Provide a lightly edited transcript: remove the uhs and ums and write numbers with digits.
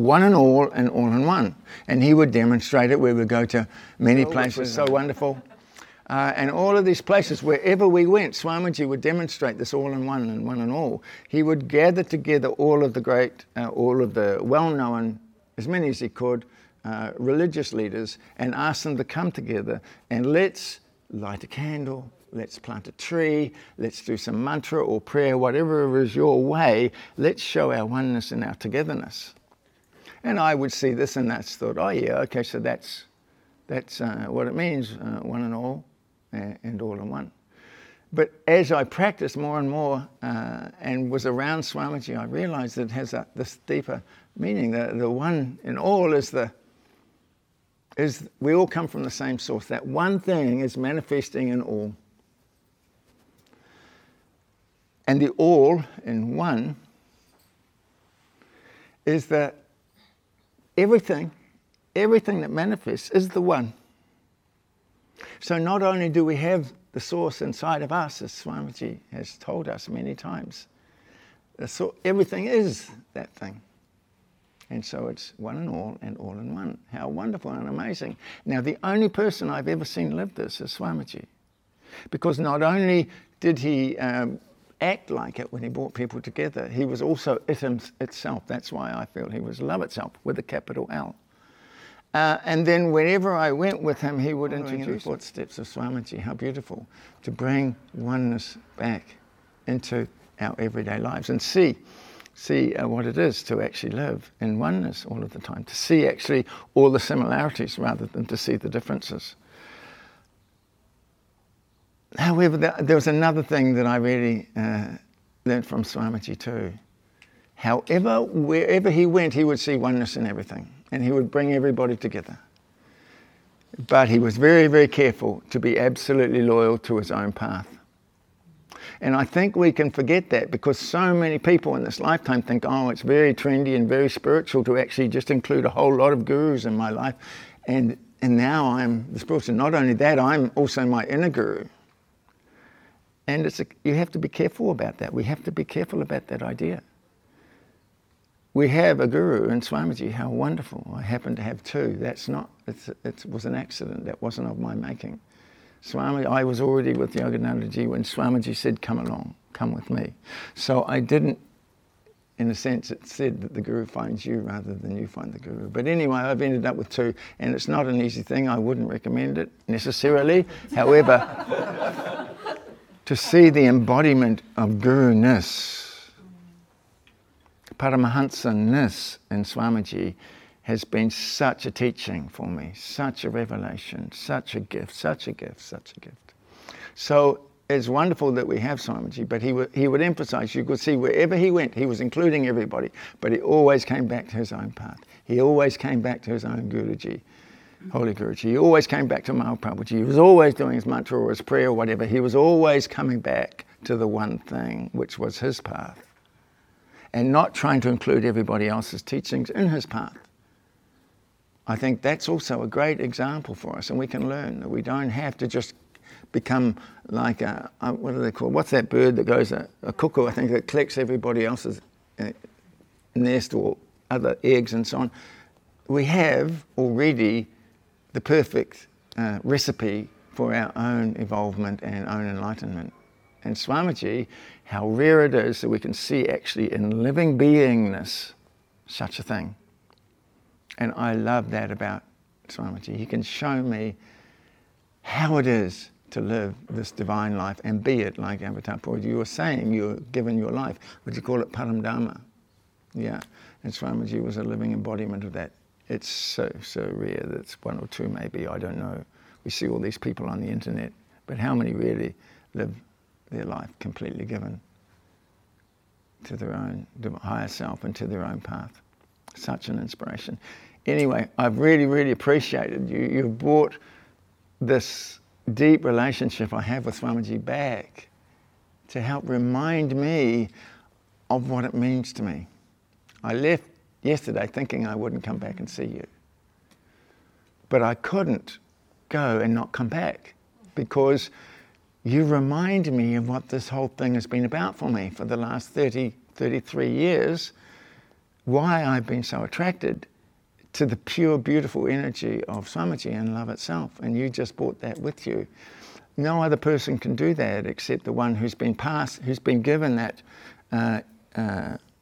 one and all in one. And he would demonstrate it. We would go to many places, so wonderful. And all of these places, wherever we went, Swamiji would demonstrate this all in one and one and all. He would gather together all of the well-known, as many as he could, religious leaders, and ask them to come together and let's light a candle, let's plant a tree, let's do some mantra or prayer, whatever is your way, let's show our oneness and our togetherness. And I would see this and that's thought, oh yeah, okay, so that's what it means, one and all. And all in one. But as I practiced more and more and was around Swamiji, I realized that it has this deeper meaning. The one in all is we all come from the same source. That one thing is manifesting in all. And the all in one is that everything that manifests is the one. So not only do we have the source inside of us, as Swamiji has told us many times, everything is that thing. And so it's one and all in one. How wonderful and amazing. Now, the only person I've ever seen live this is Swamiji. Because not only did he act like it when he brought people together, he was also it itself. That's why I feel he was love itself, with a capital L. And then whenever I went with him, he would introduce the footsteps of Swamiji. How beautiful to bring oneness back into our everyday lives and see what it is to actually live in oneness all of the time, to see actually all the similarities rather than to see the differences. However, there was another thing that I really learned from Swamiji too. However, wherever he went, he would see oneness in everything. And he would bring everybody together. But he was very, very careful to be absolutely loyal to his own path. And I think we can forget that because so many people in this lifetime think, oh, it's very trendy and very spiritual to actually just include a whole lot of gurus in my life. And now I'm the spiritual. Not only that, I'm also my inner guru. And you have to be careful about that. We have to be careful about that idea. We have a guru in Swamiji. How wonderful. I happen to have two. It was an accident. That wasn't of my making. Swami, I was already with Yoganandaji when Swamiji said, come along, come with me. So I didn't, in a sense, it said that the guru finds you rather than you find the guru. But anyway, I've ended up with two, and it's not an easy thing. I wouldn't recommend it necessarily. However, to see the embodiment of guru-ness, Paramahansa-ness in Swamiji has been such a teaching for me, such a revelation, such a gift, such a gift, such a gift. So it's wonderful that we have Swamiji, but he would emphasize, you could see wherever he went, he was including everybody, but he always came back to his own path. He always came back to his own Guruji, Holy Guruji. He always came back to Mahaprabhuji. He was always doing his mantra or his prayer or whatever. He was always coming back to the one thing, which was his path, and not trying to include everybody else's teachings in his path. I think that's also a great example for us, and we can learn that we don't have to just become like what do they call? What's that bird that goes, a cuckoo, I think, that collects everybody else's nest or other eggs and so on. We have already the perfect recipe for our own evolvement and own enlightenment. And Swamiji, how rare it is that we can see actually in living beingness such a thing. And I love that about Swamiji. He can show me how it is to live this divine life and be it like Avatar Puri. You were saying you're given your life. Would you call it Param Dharma? Yeah. And Swamiji was a living embodiment of that. It's so, so rare that it's one or two maybe, I don't know. We see all these people on the internet, but how many really live their life completely given to their own higher self and to their own path? Such an inspiration. Anyway, I've really, really appreciated you. You've brought this deep relationship I have with Swamiji back to help remind me of what it means to me. I left yesterday thinking I wouldn't come back and see you. But I couldn't go and not come back because you remind me of what this whole thing has been about for me for the last 33 years. why I've been so attracted to the pure, beautiful energy of Swamiji and love itself. And you just brought that with you. No other person can do that except the one who's been given that